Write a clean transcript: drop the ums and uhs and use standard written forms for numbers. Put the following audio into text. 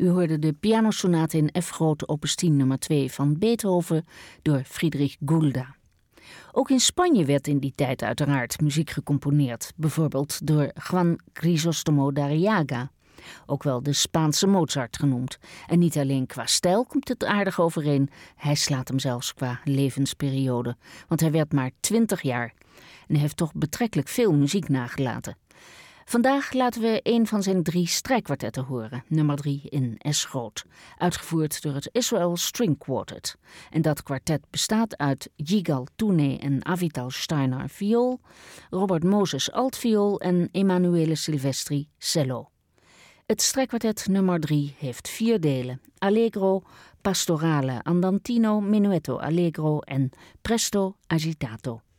U hoorde de pianosonate in F groot opus 10 nummer 2 van Beethoven door Friedrich Gulda. Ook in Spanje werd in die tijd uiteraard muziek gecomponeerd, bijvoorbeeld door Juan Crisóstomo d'Arriaga, ook wel de Spaanse Mozart genoemd. En niet alleen qua stijl komt het aardig overeen, hij slaat hem zelfs qua levensperiode, want hij werd maar 20 jaar en heeft toch betrekkelijk veel muziek nagelaten. Vandaag laten we een van zijn 3 strijkkwartetten horen, nummer 3 in S groot, uitgevoerd door het Israel String Quartet. En dat kwartet bestaat uit Yigal Toune en Avital Steiner viool, Robert Moses altviool en Emanuele Silvestri cello. Het strijkkwartet nummer 3 heeft 4 delen: Allegro, Pastorale, Andantino, Menuetto Allegro en Presto Agitato.